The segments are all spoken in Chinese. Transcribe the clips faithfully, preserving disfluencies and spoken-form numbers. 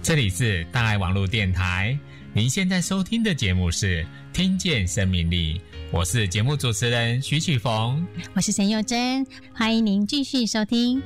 这里是大爱网络电台，您现在收听的节目是听见生命力，我是节目主持人徐启逢， 我是陈佑珍，欢迎您继续收听。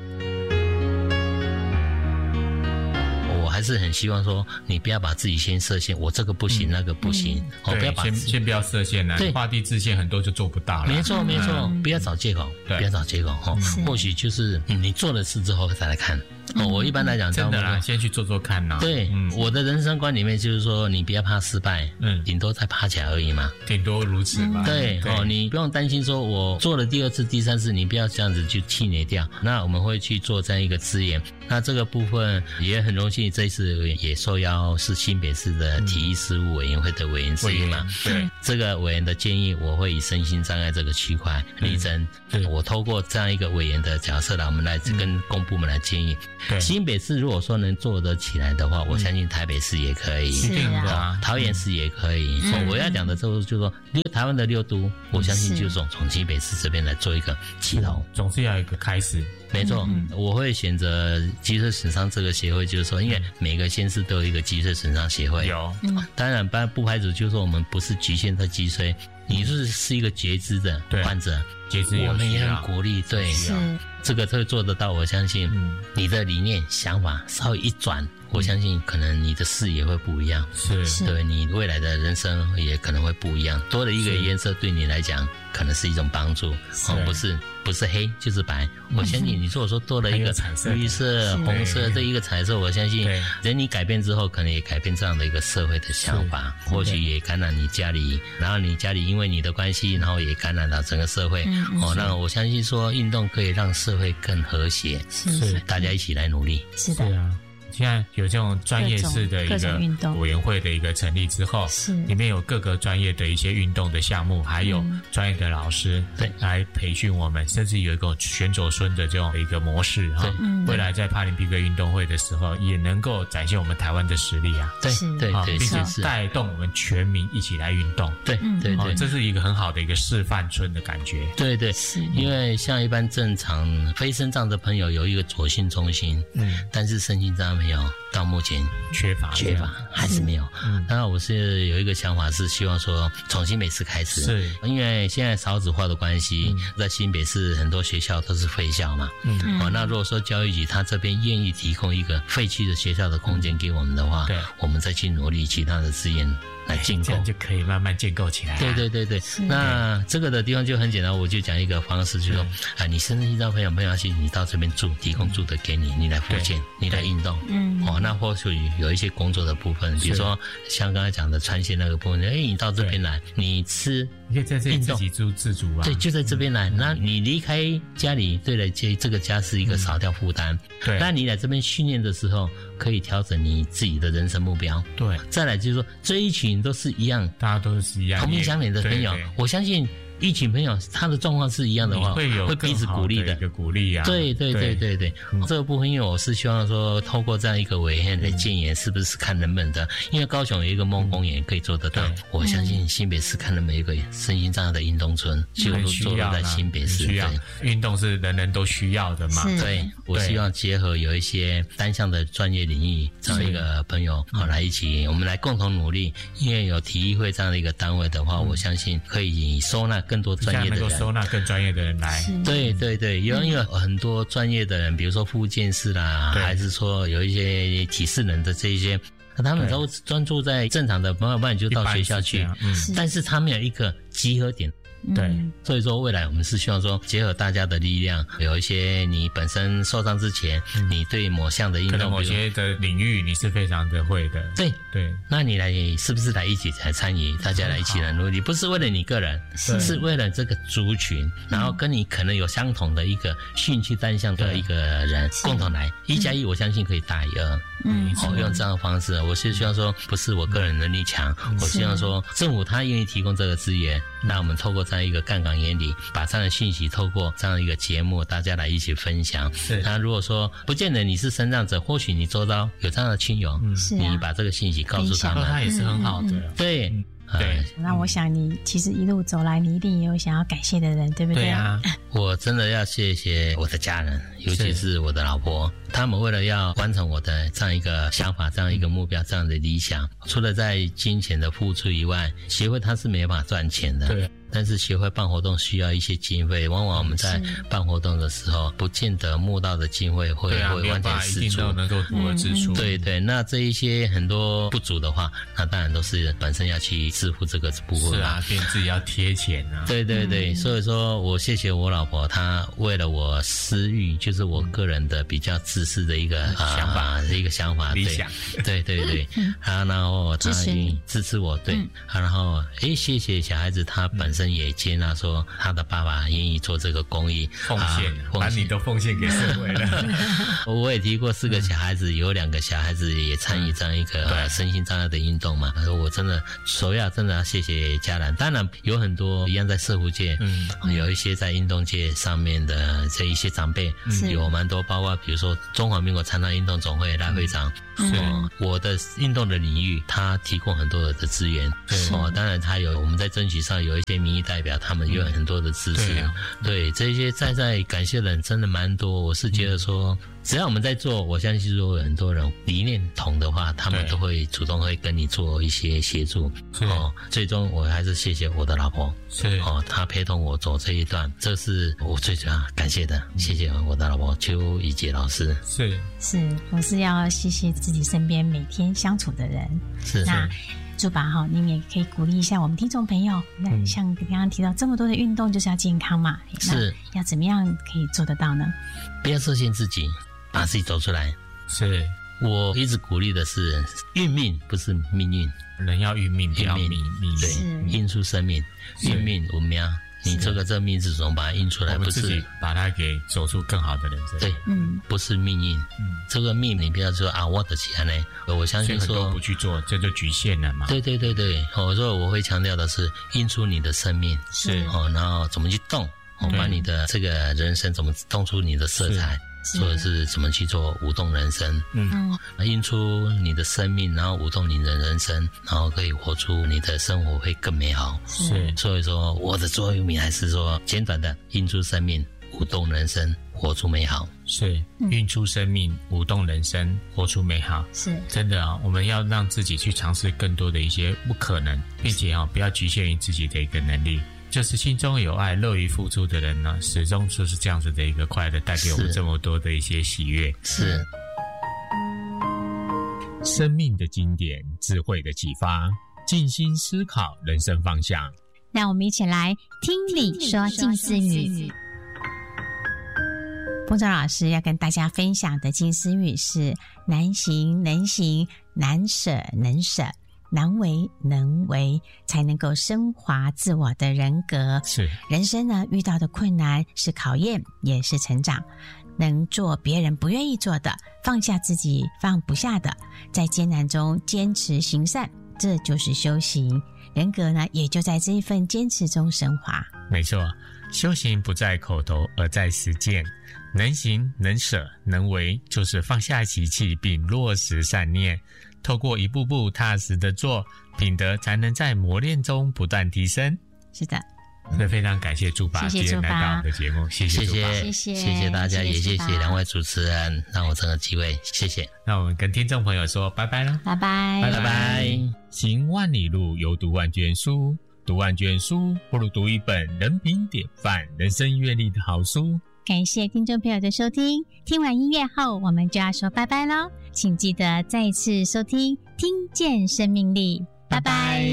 我还是很希望说，你不要把自己先设限，我这个不行，嗯、那个不行，嗯哦、不要把先先不要设限了，画地自限很多就做不到了。 没错没错、嗯，不要找借口，不要找借口哈、嗯。或许就是你做了事之后再来看。哦，我一般来讲， 真的啦，先去做做看呐、啊。 对、嗯，我的人生观里面就是说，你不要怕失败，嗯，顶多再爬起来而已嘛， 顶多如此嘛。 对，对哦，你不用担心说，我做了第二次、第三次，你不要这样子就气馁掉。那我们会去做这样一个资源。那这个部分也很荣幸，这一次也受邀是新北市的体育事务委员会的委员之一嘛。 对， 这个委员的建议，我会以身心障碍这个区块力争。对，我透过这样一个委员的角色来，我们来跟公部门来建议。对，新北市如果说能做得起来的话，我相信台北市也可以， 是啊， 桃园市也可以。嗯嗯、我要讲的就是就是说，六台湾的六都，我相信就是从从新北市这边来做一个起头， 总是要有一个开始。 没错、嗯，我会选择脊髓损伤这个协会，就是说，因为每个县市都有一个脊髓损伤协会。 有， 当然不不排除就是说我们不是局限在脊髓，你是是一个截肢的患者， 截肢我们也很鼓励，对，这个会做得到，我相信，嗯、你的理念想法稍微一转。我相信可能你的视野会不一样， 是对你未来的人生也可能会不一样，多了一个颜色对你来讲可能是一种帮助，哦，不是不是黑就是白。我相信你如果说多了一个绿色、红色这一个彩色，我相信人你改变之后，可能也改变这样的一个社会的想法，或许也感染你家里，然后你家里因为你的关系，然后也感染到整个社会。哦，那我相信说运动可以让社会更和谐，是大家一起来努力。 是的。 现在有这种专业式的一个委员会的一个成立之后，里面有各个专业的一些运动的项目，还有专业的老师对来培训我们，甚至有一个选手村的这种一个模式哈，未来在帕林匹克运动会的时候也能够展现我们台湾的实力啊， 对对对， 并且带动我们全民一起来运动， 对对对， 这是一个很好的一个示范村的感觉， 对对，因为像一般正常非身障的朋友有一个左心中心，嗯，但是身心障碍没有，到目前缺乏缺乏还是没有。嗯，当然我是有一个想法，是希望说从新北市开始，是因为现在少子化的关系，嗯、在新北市很多学校都是废校嘛。嗯，哦，那如果说教育局他这边愿意提供一个废弃的学校的空间给我们的话，对，我们再去努力其他的资源来建构， 这样就可以慢慢建构起来、啊。 对对对对，那这个的地方就很简单，我就讲一个方式，就是说，啊，你身心障朋友朋友去，你到这边住，提供住的给你，你来复健，你来运动，嗯，哦，那或许有一些工作的部分，比如说像刚才讲的穿线那个部分，哎，你到这边来，你吃。 你可以在这里自给自足啊！ 对，就在这边来。那你离开家里，对了，这这个家是一个少掉负担。对，那你来这边训练的时候，可以调整你自己的人生目标。对，再来就是说，这一群都是一样， 大家都是一样同病相怜的朋友，我相信。一群朋友他的状况是一样的话， 会有会彼此鼓励的一个鼓励啊。 对对对对对，嗯、这个部分因为我是希望说，透过这样一个委员的建言，是不是看能不能的？因为高雄有一个梦公园可以做得到，我相信新北市看能不能有一个身心障碍的运动村，就做到在新北市。 需要运动是人人都需要的嘛？ 对，我希望结合有一些单项的专业领域这样一个朋友好来一起，我们来共同努力。因为有体育会这样的一个单位的话，我相信可以收纳更多专业的人， 能够收纳更专业的人来。 对对对，因为有很多专业的人，比如说复健师啦，还是说有一些体适能的这一些，那他们都专注在正常的，不然不然你就到学校去，嗯、但是他们有一个集合点。对，所以说未来我们是希望说结合大家的力量，有一些你本身受伤之前，嗯、你对某项的运动， 可能某些的领域你是非常的会的。 对对， 那你来是不是来一起来参与？大家来一起来努力，不是为了你个人，是是为了这个族群，然后跟你可能有相同的一个兴趣单项的一个人共同来，一加一，我相信可以大于二。嗯，好，用这样的方式，我是希望说，不是我个人能力强，我希望说政府他愿意提供这个资源，那我们透过这样一个杠杆原理，把这样的信息透过这样一个节目，大家来一起分享。是，那如果说不见得你是身障者，或许你周遭有这样的亲友，嗯，你把这个信息告诉他们， 他也是很好的。 嗯、对。嗯对，那我想你其实一路走来，你一定也有想要感谢的人，对不对？ 对啊，我真的要谢谢我的家人，尤其是我的老婆。 他们为了要完成我的这样一个想法，这样一个目标，这样的理想，除了在金钱的付出以外，协会它是没办法赚钱的。对。但是协会办活动需要一些经费，往往我们在办活动的时候，不见得募到的经费会、啊、会完全释出， 能够符合支出。 对对，那这一些很多不足的话，那当然都是本身要去支付这个部分。 是啊，变自己要贴钱啊。 对对对，嗯、所以说我谢谢我老婆，她为了我私欲，就是我个人的比较自私的一个、嗯啊、想法，一个想法理想。 对对对，嗯、啊，然后她支持我，对，嗯啊、然后诶，谢谢小孩子，他本身。也接纳说他的爸爸愿意做这个公益奉献、啊，把你都奉献给社会了。 我也提过四个小孩子，有两个小孩子也参与这样一个、嗯、身心障碍的运动嘛。我真的首要真的要谢谢家人，当然有很多一样在社福界，嗯，有一些在运动界上面的这一些长辈，嗯、有蛮多，包括比如说中华民国残障运动总会赖会长。是、哦、我的运动的领域，他提供很多的资源。哦，当然他有我们在争取上有一些民意代表，他们有很多的支持。嗯、对, 对这些在在感谢的人真的蛮多。我是觉得说，嗯、只要我们在做，我相信说有很多人理念同的话，他们都会主动会跟你做一些协助。哦，最终我还是谢谢我的老婆。是哦，她陪同我走这一段，这是我最主要感谢的。嗯、谢谢我的老婆邱怡杰老师。 是是，我是要谢谢自己身边每天相处的人。 是那朱爸哈，您也可以鼓励一下我们听众朋友。那、嗯、像刚刚提到这么多的运动，就是要健康嘛。 是， 要怎么样可以做得到呢？ 不要设限自己，把自己走出来。 是我一直鼓励的是运命，不是命运。 人要运命，不要命命。 对，运出生命，运命无命。你这个这命是怎么把它印出来？不是把它给走出更好的人生。 对，嗯，不是命运。嗯，这个命你不要说啊，我的钱呢？我相信说很多不去做，这就局限了嘛。 对对对对，我说我会强调的是印出你的生命是哦，然后怎么去动，哦，把你的这个人生怎么动出你的色彩。或者是怎么去做舞动人生，嗯，印出你的生命，然后舞动你的人生，然后可以活出你的生活会更美好。 是， 所以说我的座右铭还是说简短的，印出生命，舞动人生，活出美好。 是，运出生命，舞动人生，活出美好。 是， 真的啊，我们要让自己去尝试更多的一些不可能，并且啊，不要局限于自己的一个能力。就是心中有爱、乐于付出的人呢，始终就是这样子的一个快乐，带给我们这么多的一些喜悦。 是生命的经典，智慧的启发，静心思考人生方向。 让我们一起来听你说静思语。风筝老师要跟大家分享的静思语是：难行能行，难舍能舍。难为能为，才能够升华自我的人格。 是人生呢，遇到的困难是考验，也是成长。能做别人不愿意做的，放下自己放不下的，在艰难中坚持行善，这就是修行。人格呢，也就在这一份坚持中升华。 没错，修行不在口头，而在实践。能行能舍能为，就是放下习气并落实善念。透过一步步踏实的做，品德才能在磨练中不断提升。 是的， 所以非常感谢朱爸今天来到我们的节目，谢谢朱爸， 谢谢谢谢大家，也谢谢两位主持人让我这个机会，谢谢。 那我们跟听众朋友说拜拜了， 拜拜拜拜。 行万里路，犹读万卷书，读万卷书不如读一本人品典范、人生阅历的好书。 感谢听众朋友的收听，听完音乐后我们就要说拜拜咯，请记得再次收听听见生命力，拜拜。